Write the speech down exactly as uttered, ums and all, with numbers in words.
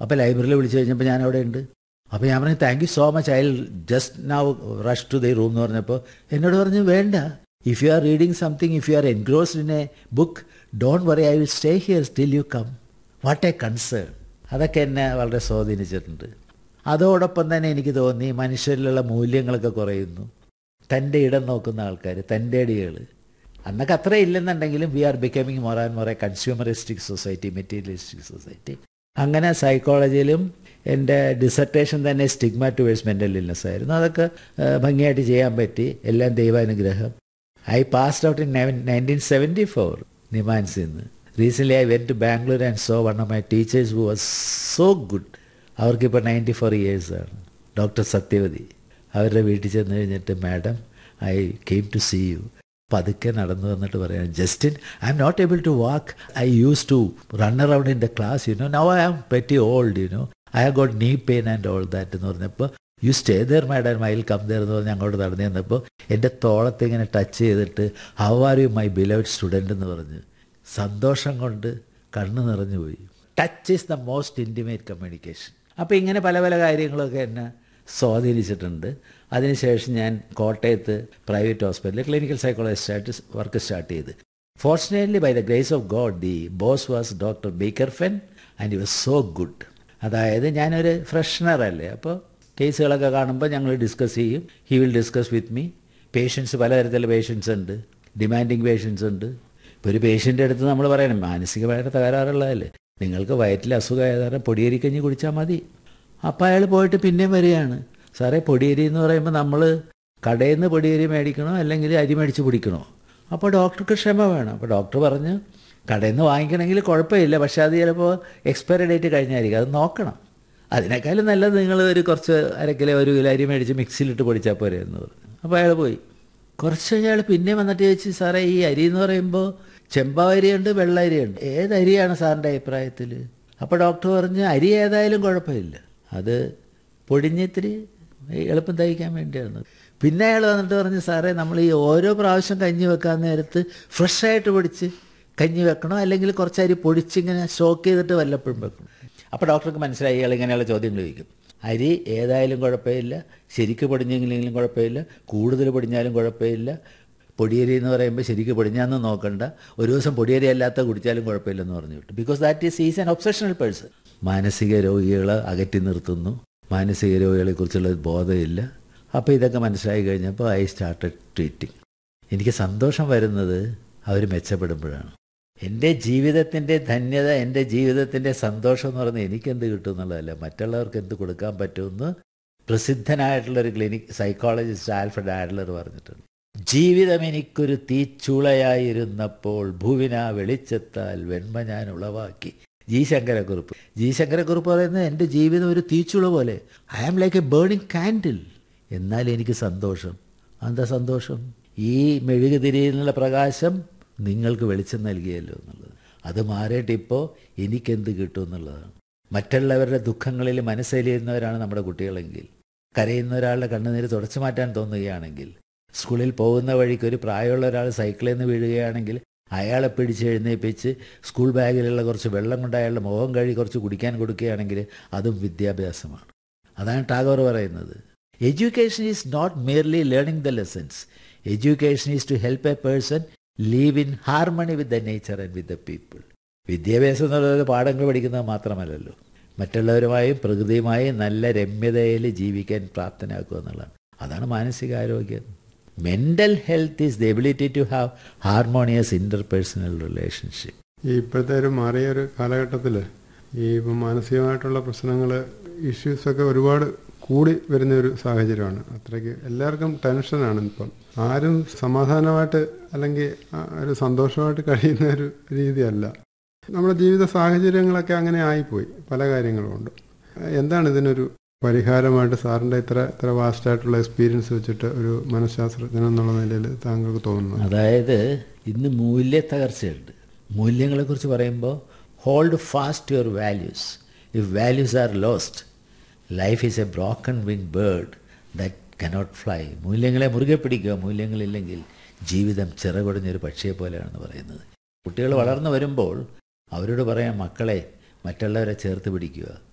അപ്പോൾ ലൈബ്രറിയിൽ വിളിച്ച് കഴിഞ്ഞപ്പോൾ ഞാൻ അവിടെ ഉണ്ട്. അപ്പോൾ ഞാൻ പറഞ്ഞു thank you so much, I will just now rush to the room എന്ന് പറഞ്ഞപ്പോൾ എന്നോട് പറഞ്ഞു വേണ്ട, if you are reading something, if you are engrossed in A book, don't worry, I will stay here still you come. What A concern. അതൊക്കെ എന്നെ വളരെ സ്വാധീനിച്ചിട്ടുണ്ട്. അതോടൊപ്പം തന്നെ എനിക്ക് തോന്നി മനുഷ്യരിലുള്ള മൂല്യങ്ങളൊക്കെ കുറയുന്നു. തൻ്റെ ഇടം നോക്കുന്ന ആൾക്കാർ, തൻ്റെ അടികൾ. അന്നൊക്കെ അത്ര ഇല്ലെന്നുണ്ടെങ്കിലും V are becoming more and more A consumeristic society, materialistic society. അങ്ങനെ സൈക്കോളജിയിലും എൻ്റെ ഡിസർട്ടേഷൻ തന്നെ സ്റ്റിഗ്മ ടുവേഴ്സ് മെൻ്റൽ ഇൽനെസ് ആയിരുന്നു. അതൊക്കെ ഭംഗിയായിട്ട് ചെയ്യാൻ പറ്റി, എല്ലാം ദൈവാനുഗ്രഹം. I passed out in nineteen seventy four നിമാൻസിൽ നിന്ന്. Recently I went to Bangalore and so one of my teachers who was so good. അവർക്കിപ്പോൾ നയൻറ്റി ഫോർ ഇയേഴ്സാണ്, ഡോക്ടർ സത്യവതി. അവരുടെ വീട്ടിൽ ചെന്ന് കഴിഞ്ഞിട്ട് madam I came to see you. പതുക്കെ നടന്നു വന്നിട്ട് പറയാം, Justin I am not able to walk, I use to run around in the class, you know, now I am very old, you know, I have got നീ pain and all that എന്ന് പറഞ്ഞപ്പോൾ you stay there madam, I will come there എന്ന് പറഞ്ഞ് അങ്ങോട്ട് നടന്നു ചെന്നപ്പോൾ എൻ്റെ തോളത്തെ ഇങ്ങനെ ടച്ച് ചെയ്തിട്ട് how are you my beloved student എന്ന് പറഞ്ഞ് സന്തോഷം കൊണ്ട് കണ്ണ് നിറഞ്ഞു പോയി. Touch is the most intimate communication. അപ്പോൾ ഇങ്ങനെ പല പല കാര്യങ്ങളൊക്കെ എന്നെ സ്വാധീനിച്ചിട്ടുണ്ട്. അതിനുശേഷം ഞാൻ കോട്ടയത്ത് പ്രൈവറ്റ് ഹോസ്പിറ്റലിൽ ക്ലിനിക്കൽ സൈക്കോളജിസ്റ്റായിട്ട് വർക്ക് സ്റ്റാർട്ട് ചെയ്ത്. Fortunately by the grace of God the boss was doctor Baker ഫെൻ and he was so good. അതായത് ഞാനൊരു ഫ്രഷ്നറല്ലേ, അപ്പോൾ കേസുകളൊക്കെ കാണുമ്പോൾ ഞങ്ങൾ ഡിസ്കസ് ചെയ്യും. He will discuss with me. Patients പലതരത്തിലുള്ള പേഷ്യൻസ് ഉണ്ട്, ഡിമാൻഡിങ് പേഷ്യൻസ് ഉണ്ട്. ഇപ്പോൾ ഒരു പേഷ്യൻ്റെ അടുത്ത് നമ്മൾ പറയണം മാനസികമായിട്ട് തകരാറുള്ളതല്ലേ, നിങ്ങൾക്ക് വയറ്റിൽ അസുഖമായതാണ് പൊടിയരിക്കഞ്ഞി കുടിച്ചാൽ മതി. അപ്പോൾ അയാൾ പോയിട്ട് പിന്നെയും വരികയാണ്, സാറേ പൊടിയരി എന്ന് പറയുമ്പോൾ നമ്മൾ കടയിൽ നിന്ന് പൊടിയരി മേടിക്കണോ അല്ലെങ്കിൽ അരി മേടിച്ച് കുടിക്കണോ? അപ്പോൾ ഡോക്ടർക്ക് ക്ഷമ വേണം. അപ്പോൾ ഡോക്ടർ പറഞ്ഞ് കടയിൽ നിന്ന് വാങ്ങിക്കണമെങ്കിൽ കുഴപ്പമില്ല, പക്ഷേ അത് ചിലപ്പോൾ എക്സ്പയറി ഡേറ്റ് കഴിഞ്ഞായിരിക്കും, അത് നോക്കണം. അതിനേക്കാളും നല്ലത് നിങ്ങൾ ഒരു കുറച്ച് അര കിലോ ഒരു കിലോ അരി മേടിച്ച് മിക്സിയിലിട്ട് പൊടിച്ചാൽ പോരെ എന്ന് പറഞ്ഞു. അപ്പോൾ അയാൾ പോയി. കുറച്ച് കഴിഞ്ഞാൽ പിന്നെ വന്നിട്ട് ചോദിച്ചു, സാറേ ഈ അരി എന്ന് പറയുമ്പോൾ ചെമ്പാവരിയുണ്ട് വെള്ള അരിയുണ്ട്, ഏതരിയാണ് സാറിൻ്റെ അഭിപ്രായത്തിൽ? അപ്പോൾ ഡോക്ടർ പറഞ്ഞ് അരി ഏതായാലും കുഴപ്പമില്ല, അത് പൊടിഞ്ഞിത്തിരി എളുപ്പം തയ്ക്കാൻ വേണ്ടിയാണ്. പിന്നെ അയാൾ വന്നിട്ട് പറഞ്ഞ്, സാറേ നമ്മൾ ഈ ഓരോ പ്രാവശ്യം കഞ്ഞി വെക്കാൻ നേരത്ത് ഫ്രഷായിട്ട് പൊടിച്ച് കഞ്ഞി വെക്കണോ അല്ലെങ്കിൽ കുറച്ച് അരി പൊടിച്ചിങ്ങനെ സ്റ്റോക്ക് ചെയ്തിട്ട് വല്ലപ്പോഴും വെക്കണം? അപ്പോൾ ഡോക്ടർക്ക് മനസ്സിലായി ഇയാൾ ഇങ്ങനെയുള്ള ചോദ്യങ്ങൾ ചോദിക്കും. അരി ഏതായാലും കുഴപ്പമില്ല, ശരിക്ക് പൊടിഞ്ഞെങ്കിലും കുഴപ്പമില്ല, കൂടുതൽ പൊടിഞ്ഞാലും കുഴപ്പമില്ല. പൊടിയരി എന്ന് പറയുമ്പോൾ ശരിക്കും പൊടിഞ്ഞാന്ന് നോക്കണ്ട, ഒരു ദിവസം പൊടിയരി അല്ലാത്ത കുടിച്ചാലും കുഴപ്പമില്ലെന്ന് പറഞ്ഞു വിട്ടു. Because that is is an ഒബ്സഷണൽ person. മാനസിക രോഗികളെ അകറ്റി നിർത്തുന്നു, മാനസിക രോഗികളെക്കുറിച്ചുള്ള ബോധമില്ല. അപ്പോൾ ഇതൊക്കെ മനസ്സിലായി കഴിഞ്ഞപ്പോൾ ഐ സ്റ്റാർട്ടഡ് ട്രീറ്റിംഗ്. എനിക്ക് സന്തോഷം വരുന്നത് അവർ മെച്ചപ്പെടുമ്പോഴാണ്. എൻ്റെ ജീവിതത്തിൻ്റെ ധന്യത, എൻ്റെ ജീവിതത്തിൻ്റെ സന്തോഷം എന്ന് പറഞ്ഞാൽ എനിക്കെന്ത് കിട്ടും എന്നുള്ളതല്ല, മറ്റുള്ളവർക്ക് എന്ത് കൊടുക്കാൻ പറ്റുമെന്ന് പ്രസിദ്ധനായിട്ടുള്ളൊരു ക്ലിനിക് സൈക്കോളജിസ്റ്റ് ആൽഫ്രഡ് ആഡ്ലർ പറഞ്ഞിട്ടുണ്ട്. ജീവിതം എനിക്കൊരു തീച്ചൂളയായിരുന്നപ്പോൾ ഭൂവിന വെളിച്ചത്താൽ വെണ്മ ഞാൻ ഉളവാക്കി. ജി ശങ്കരക്കുറുപ്പ്. ജി ശങ്കരക്കുറുപ്പ് പറയുന്നത് എൻ്റെ ജീവിതം ഒരു തീച്ചുള പോലെ, I am like A burning candle. എന്നാൽ എനിക്ക് സന്തോഷം. എന്താ സന്തോഷം? ഈ മെഴുകുതിരിയിൽ നിന്നുള്ള പ്രകാശം നിങ്ങൾക്ക് വെളിച്ചം നൽകിയല്ലോ എന്നുള്ളത്. അത് മാറിയിട്ട് ഇപ്പോൾ എനിക്കെന്ത് കിട്ടും എന്നുള്ളതാണ്. മറ്റുള്ളവരുടെ ദുഃഖങ്ങളിൽ മനസ്സലിയുന്നവരാണ് നമ്മുടെ കുട്ടികളെങ്കിൽ, കരയുന്ന ഒരാളുടെ കണ്ണുനീര് തുടച്ചു മാറ്റാൻ തോന്നുകയാണെങ്കിൽ, സ്കൂളിൽ പോകുന്ന വഴിക്ക് ഒരു പ്രായമുള്ള ഒരാൾ സൈക്കിളിൽ നിന്ന് വീഴുകയാണെങ്കിൽ അയാളെ പിടിച്ച് എഴുന്നേൽപ്പിച്ച് സ്കൂൾ ബാഗിലുള്ള കുറച്ച് വെള്ളം കൊണ്ട് അയാളുടെ മുഖം കഴുകി കുറച്ച് കുടിക്കാൻ കൊടുക്കുകയാണെങ്കിൽ അതും വിദ്യാഭ്യാസമാണ്. അതാണ് ടാഗോർ പറയുന്നത്. Education is not merely learning the lessons. Education is to help A person leave in harmony with the nature and with the people. വിദ്യാഭ്യാസം എന്നുള്ളത് പാഠങ്ങൾ പഠിക്കുന്നത് മാത്രമല്ലല്ലോ, മറ്റുള്ളവരുമായും പ്രകൃതിയുമായും നല്ല രമ്യതയിൽ ജീവിക്കാൻ പ്രാപ്തനാക്കുക എന്നുള്ളതാണ്. അതാണ് മാനസികാരോഗ്യം. Mental health is the ability to have harmonious interpersonal relationship. ഈ ഇപ്പോഴത്തെ ഒരു മാറിയ ഒരു കാലഘട്ടത്തിൽ ഈ ഇപ്പം മാനസികമായിട്ടുള്ള പ്രശ്നങ്ങൾ, ഇഷ്യൂസൊക്കെ ഒരുപാട് കൂടി വരുന്ന ഒരു സാഹചര്യമാണ്. അത്രയ്ക്ക് എല്ലാവർക്കും ടെൻഷനാണ്. ഇപ്പം ആരും സമാധാനമായിട്ട് അല്ലെങ്കിൽ ഒരു സന്തോഷമായിട്ട് കഴിയുന്ന ഒരു രീതിയല്ല. നമ്മുടെ ജീവിത സാഹചര്യങ്ങളൊക്കെ അങ്ങനെ ആയിപ്പോയി, പല കാര്യങ്ങളുമുണ്ട്. എന്താണ് ഇതിനൊരു പരിഹാരമായിട്ട് സാറിൻ്റെ ഇത്ര ഇത്ര വാസ്റ്റായിട്ടുള്ള എക്സ്പീരിയൻസ് വെച്ചിട്ട് ഒരു മനഃശാസ്ത്രജ്ഞൻ എന്നുള്ള നിലയിൽ താങ്കൾക്ക് തോന്നുന്നു? അതായത് ഇന്ന് മൂല്യ തകർച്ചയുണ്ട്. മൂല്യങ്ങളെക്കുറിച്ച് പറയുമ്പോൾ hold fast your values. If values are lost, life is A broken wing bird that cannot fly. മൂല്യങ്ങളെ മുറുകെ പിടിക്കുക. മൂല്യങ്ങളില്ലെങ്കിൽ ജീവിതം ചിറകൊടിഞ്ഞൊരു പക്ഷിയെ പോലെയാണെന്ന് പറയുന്നത്. കുട്ടികൾ വളർന്നു വരുമ്പോൾ അവരോട് പറയാം, മക്കളെ മറ്റുള്ളവരെ ചേർത്ത് പിടിക്കുക,